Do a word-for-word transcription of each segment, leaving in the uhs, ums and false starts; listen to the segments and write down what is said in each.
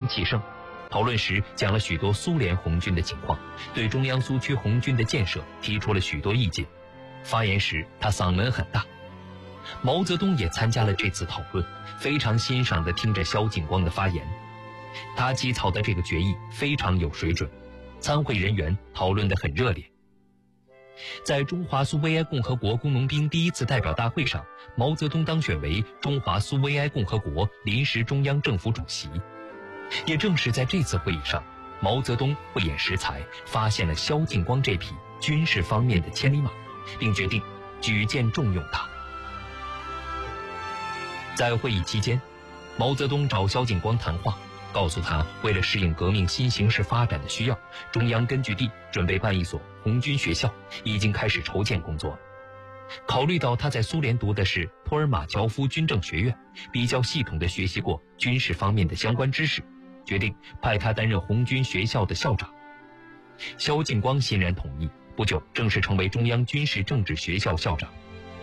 气盛。讨论时讲了许多苏联红军的情况，对中央苏区红军的建设提出了许多意见。发言时他嗓门很大。毛泽东也参加了这次讨论，非常欣赏地听着萧劲光的发言。他起草的这个决议非常有水准，参会人员讨论得很热烈。在中华苏维埃共和国工农兵第一次代表大会上，毛泽东当选为中华苏维埃共和国临时中央政府主席。也正是在这次会议上，毛泽东慧眼识才，发现了萧劲光这匹军事方面的千里马，并决定举荐重用他。在会议期间，毛泽东找萧劲光谈话，告诉他为了适应革命新形势发展的需要，中央根据地准备办一所红军学校，已经开始筹建工作。考虑到他在苏联读的是托尔马乔夫军政学院，比较系统地学习过军事方面的相关知识，决定派他担任红军学校的校长。萧劲光欣然同意，不久正式成为中央军事政治学校校长。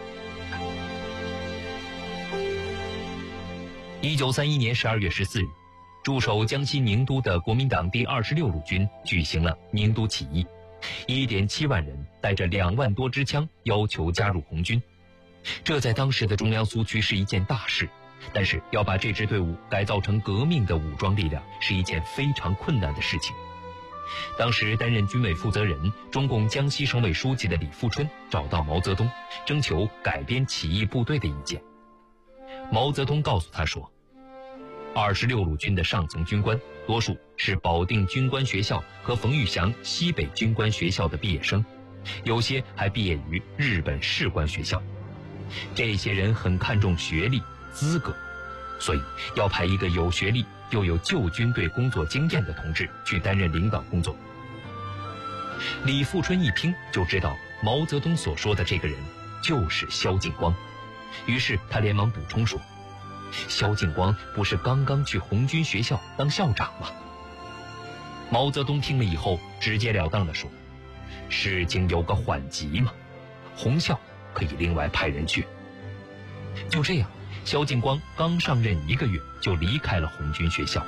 一九三一年十二月十四日，驻守江西宁都的国民党第二十六路军举行了宁都起义，一点七万人带着两万多支枪，要求加入红军。这在当时的中央苏区是一件大事，但是要把这支队伍改造成革命的武装力量是一件非常困难的事情。当时担任军委负责人、中共江西省委书记的李富春找到毛泽东，征求改编起义部队的意见。毛泽东告诉他说，二十六路军的上层军官多数是保定军官学校和冯玉祥西北军官学校的毕业生，有些还毕业于日本士官学校。这些人很看重学历资格，所以要派一个有学历又有旧军队工作经验的同志去担任领导工作。李富春一听就知道毛泽东所说的这个人就是萧劲光，于是他连忙补充说，萧劲光不是刚刚去红军学校当校长吗？毛泽东听了以后直截了当地说，事情有个缓急嘛，红校可以另外派人去。就这样，萧劲光刚上任一个月就离开了红军学校。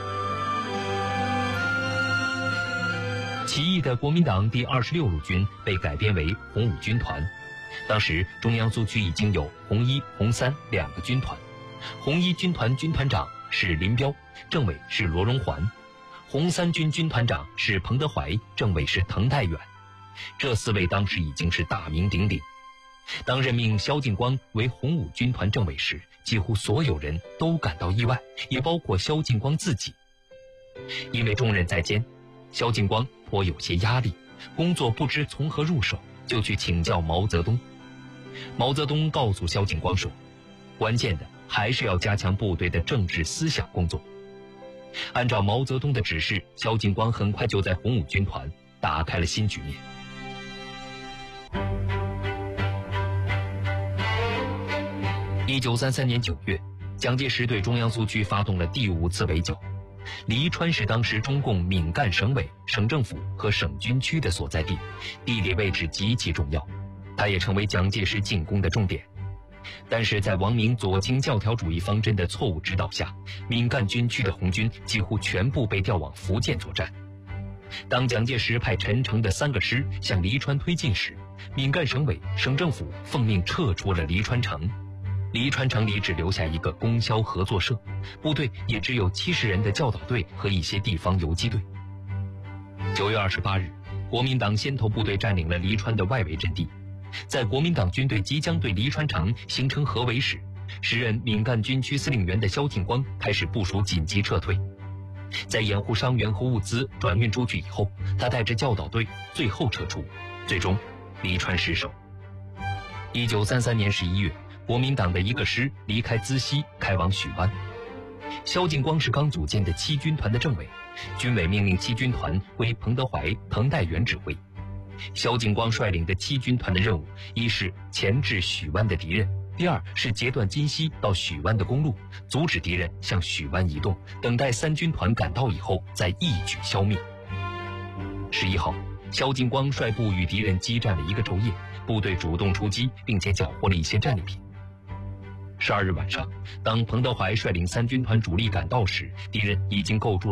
起义的国民党第二十六路军被改编为红五军团。当时中央苏区已经有红一、红三两个军团，红一军团军团长是林彪，政委是罗荣桓；红三军军团长是彭德怀，政委是滕代远。这四位当时已经是大名鼎鼎。当任命萧劲光为红五军团政委时，几乎所有人都感到意外，也包括萧劲光自己。因为重任在肩，萧劲光颇有些压力，工作不知从何入手，就去请教毛泽东。毛泽东告诉萧劲光说，关键的还是要加强部队的政治思想工作。按照毛泽东的指示，萧劲光很快就在红五军团打开了新局面。一九三三年九月，蒋介石对中央苏区发动了第五次围剿。黎川是当时中共闽赣省委、省政府和省军区的所在地，地理位置极其重要，它也成为蒋介石进攻的重点。但是在王明左倾教条主义方针的错误指导下，闽赣军区的红军几乎全部被调往福建作战。当蒋介石派陈诚的三个师向黎川推进时，闽赣省委、省政府奉命撤出了黎川城。黎川城里只留下一个供销合作社，部队也只有七十人的教导队和一些地方游击队。九月二十八日，国民党先头部队占领了黎川的外围阵地。在国民党军队即将对黎川城形成合围时，时任闽赣军区司令员的萧劲光开始部署紧急撤退。在掩护伤员和物资转运出去以后，他带着教导队最后撤出，最终黎川失守。一九三三年十一月，国民党的一个师离开资溪，开往许湾。萧劲光是刚组建的七军团的政委，军委命令七军团归彭德怀、滕代远指挥。萧劲光率领的七军团的任务，一是钳制许湾的敌人，第二是截断金溪到许湾的公路，阻止敌人向许湾移动，等待三军团赶到以后再一举消灭。十一号，萧劲光率部与敌人激战了一个昼夜，部队主动出击，并且缴获了一些战利品。十二日晚上，当彭德怀率领三军团主力赶到时，敌人已经构筑